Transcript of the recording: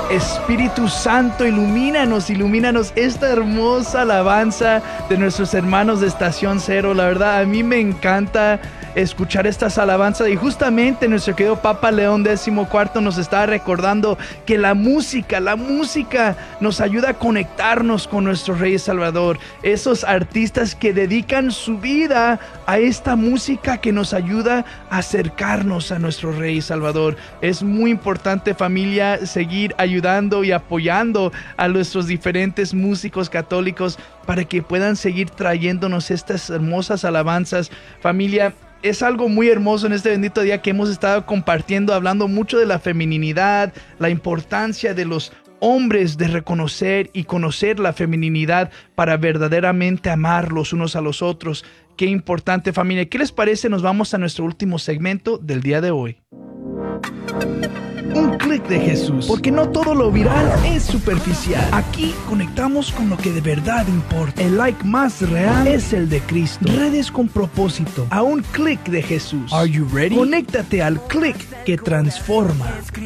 Espíritu Santo, ilumínanos esta hermosa alabanza de nuestros hermanos de Estación Cero. La verdad, a mí me encanta escuchar estas alabanzas, y justamente nuestro querido Papa León XIV nos está recordando que la música nos ayuda a conectarnos con nuestro Rey Salvador. Esos artistas que dedican su vida a esta música que nos ayuda a acercarnos a nuestro Rey Salvador. Es muy importante, familia, seguir ayudando y apoyando a nuestros diferentes músicos católicos para que puedan seguir trayéndonos estas hermosas alabanzas. Familia, es algo muy hermoso en este bendito día que hemos estado compartiendo, hablando mucho de la feminidad, la importancia de los hombres de reconocer y conocer la feminidad para verdaderamente amar los unos a los otros. Qué importante, familia. ¿Qué les parece? Nos vamos a nuestro último segmento del día de hoy. Un clic de Jesús, porque no todo lo viral es superficial. Aquí conectamos con lo que de verdad importa. El like más real es el de Cristo. Redes con propósito, a un clic de Jesús. Are you ready? Conéctate al clic que transforma.